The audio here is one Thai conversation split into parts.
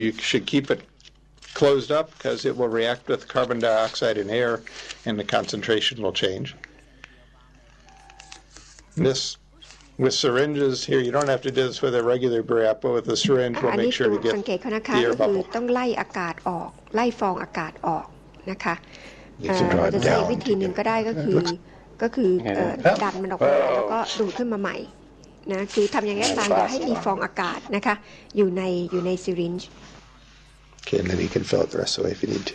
You should keep it closed up because it will react with carbon dioxide and air, and the concentration will change. This with syringes here, you don't have to do this with a regular burette, but with a syringe, we'll make sure to get สังเกตเขานะคะ the air ก็คือ bubble. ต้องไล่อากาศออกไล่ฟองอากาศออกนะคะเราจะใช้วิธีหนึ่งก็ได้ก็คือดันมันออกมาแล้วก็ดูดขึ้นมาใหม่นะคือทำอย่างนี้ตามอย่าให้มีฟองอากาศนะคะอยู่ในซิรินจ์ Okay, and then you can fill it the rest of the way if you need to.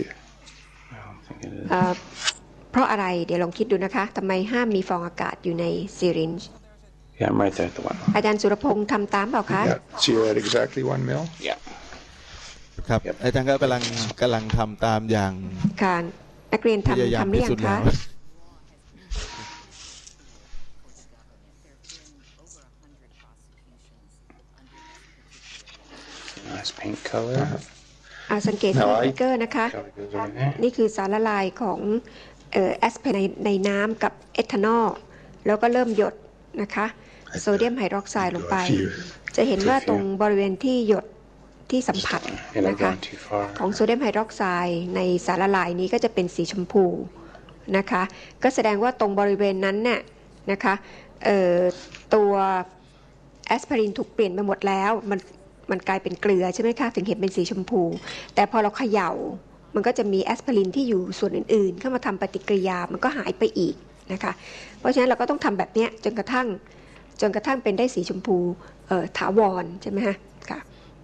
เพราะอะไรเดี๋ยวลองคิดดูนะคะทำไมห้ามมีฟองอากาศอยู่ในซิรินจ์ Yeah, I'm right there at the one. อาจารย์สุรพงษ์ทำตามเปล่าคะ So you're at exactly 1 ml? Yeah. ครับอาจารย์ก็กำลังทำตามอย่างค่ะนักเรียนทำหรือยังคะ Nice pink color. สังเกตที่สติ๊กเกอร์นะคะนี่คือสารละลายของแอสเพรในน้ำกับเอทานอลแล้วก็เริ่มหยดนะคะโซเดียมไฮดรอกไซด์ลงไปจะเห็นว่าตรงบริเวณที่หยดที่สัมผัสนะคะของโซเดียมไฮดรอกไซด์ในสารละลายนี้ก็จะเป็นสีชมพูนะคะก็แสดงว่าตรงบริเวณนั้นเนี่ยนะคะตัวแอสไพรินถูกเปลี่ยนไปหมดแล้วมันกลายเป็นเกลือใช่ไหมคะถึงเห็นเป็นสีชมพูแต่พอเราเขย่ามันก็จะมีแอสไพรินที่อยู่ส่วนอื่นๆเข้ามาทำปฏิกิริยามันก็หายไปอีกนะคะเพราะฉะนั้นเราก็ต้องทำแบบนี้จนกระทั่งเป็นได้สีชมพูถาวรใช่ไหมฮะค่ะ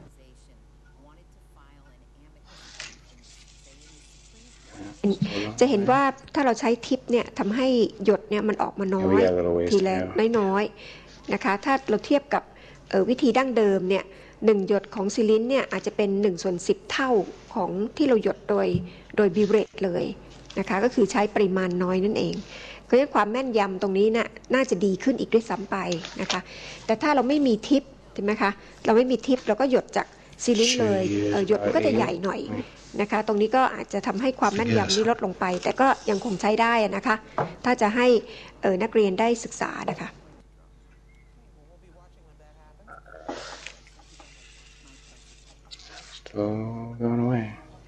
จะเห็นว่าถ้าเราใช้ทิปเนี่ยทำให้หยดเนี่ยมันออกมาน้อยทีละน้อยๆนะคะถ้าเราเทียบกับวิธีดั้งเดิมเนี่ย1 หยดของซิลินเนี่ยอาจจะเป็น1/10 เท่าของที่เราหยดโดยบิวเรตเลยนะคะก็คือใช้ปริมาณน้อยนั่นเองก็จะความแม่นยำตรงนี้น่าจะดีขึ้นอีกด้วยซ้ำไปนะคะแต่ถ้าเราไม่มีทิปใช่ไหมคะเราไม่มีทิปเราก็หยดจากซิลินเลยหยดมันก็จะใหญ่หน่อยนะคะตรงนี้ก็อาจจะทำให้ความแม่นยำนี้ลดลงไปแต่ก็ยังคงใช้ได้นะคะถ้าจะให้นักเรียนได้ศึกษานะคะ Going away.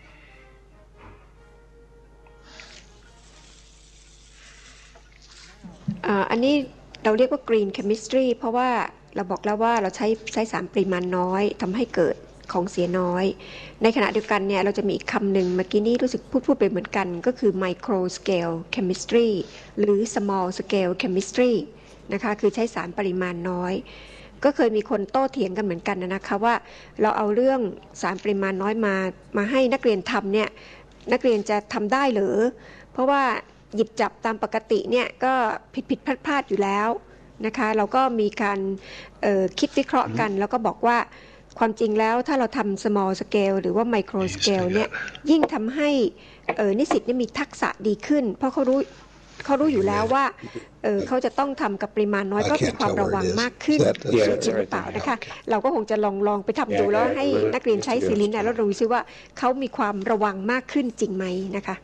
อันนี้เราเรียกว่า green chemistry เพราะว่าเราบอกแล้วว่าเราใช้สารปริมาณน้อยทำให้เกิดของเสียน้อยในขณะเดียวกันเนี่ยเราจะมีอีกคำหนึ่งเมื่อกี้นี้รู้สึกพูดไปเหมือนกันก็คือ micro scale chemistry หรือ small scale chemistry นะคะคือใช้สารปริมาณน้อยก็เคยมีคนโต้เถียงกันเหมือนกันนะคะว่าเราเอาเรื่องสารปริมาณน้อยมาให้นักเรียนทำเนี่ยนักเรียนจะทำได้หรือเพราะว่าหยิบจับตามปกติเนี่ยก็ผิดพลาดอยู่แล้วนะคะเราก็มีการคิดวิเคราะห์กันแล้วก็บอกว่าความจริงแล้วถ้าเราทำ small scale หรือว่า micro scale เนี่ยยิ่งทำให้นิสิตมีทักษะดีขึ้นเพราะเขารู้อยู่แล้วว่าเขาจะต้องทำกับปริมาณน้อยก็มีความระวังมากขึ้นจริงหรือเปล่านะคะเราก็คงจะลองไปทำดูแล้วให้นักเรียนใช้ซิลินแล้วดูซิว่าเขามีความระวังมากขึ้นจริงไหมนะคะ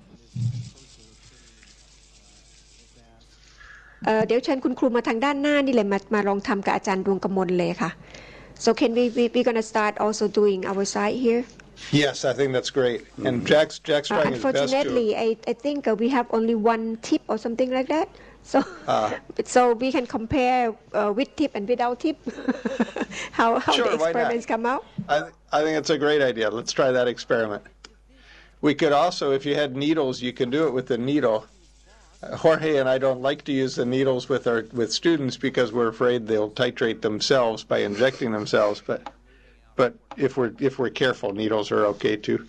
เดี๋ยวเชิญคุณครูมาทางด้านหน้านี่เลยมาลองทำกับอาจารย์ดวงกมลเลยค่ะ so can we gonna start also doing our side here Yes, I think that's great. And Jack's trying his best to. Unfortunately, I think we have only one tip or something like that. So we can compare with tip and without tip. how sure, the experiments come out. I think it's a great idea. Let's try that experiment. We could also, if you had needles, you can do it with the needle. Jorge and I don't like to use the needles with students because we're afraid they'll titrate themselves by injecting themselves. But if we're careful, needles are okay too.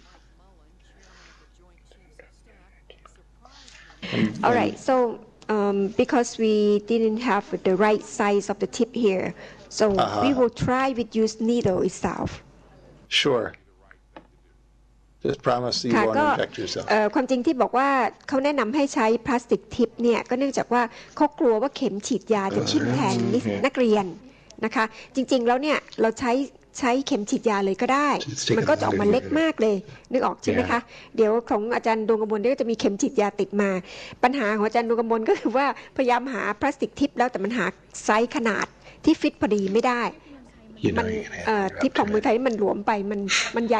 All right. So because we didn't have the right size of the tip here, so we will try with use needle itself. Sure. Just promise you won't infect yourself. ความจริงที่บอกว่าเขาแนะนำให้ใช้พลาสติกทิปเนี่ยก็เนื่องจากว่าเขากลัวว่าเข็มฉีดยาจะทิ่มแทงนักเรียนนะคะจริงๆแล้วเนี่ยเราใช้เข็มฉีดยาเลยก็ได้มันก็จะออกมาเล็กมากเลยนึกออกใช่ไหมคะเดี๋ยวของอาจารย์ดวงกมลก็จะมีเข็มฉีดยาติดมาปัญหาของอาจารย์ดวงกมลก็คือว่าพยายามหาพลาสติกทิปแล้วแต่มันหาไซส์ขนาดที่ฟิตพอดีไม่ได้มันทิปของเมืองไทยมันหลวมไปมันใหญ่